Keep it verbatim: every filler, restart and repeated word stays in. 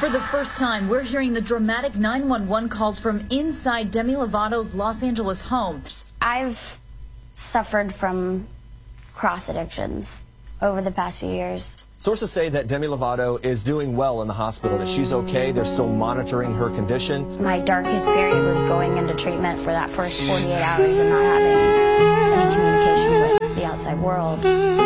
For the first time, we're hearing the dramatic nine one one calls from inside Demi Lovato's Los Angeles home. I've suffered from cross addictions over the past few years. Sources say that Demi Lovato is doing well in the hospital, that she's okay. They're still monitoring her condition. My darkest period was going into treatment for that first forty-eight hours and not having any communication with the outside world.